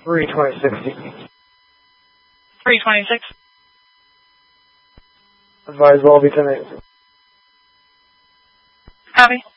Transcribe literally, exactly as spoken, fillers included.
three twenty-six. three twenty-six. Advise all be ten eight. Copy.